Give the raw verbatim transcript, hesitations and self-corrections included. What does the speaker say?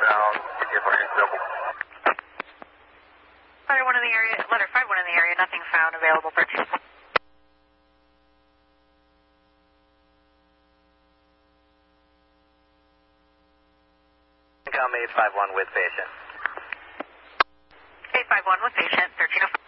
southbound, double. Letter one in the area, letter five one in the area, nothing found, available purchase. Come eight five one with patient. eight five one with patient, thirteen oh five.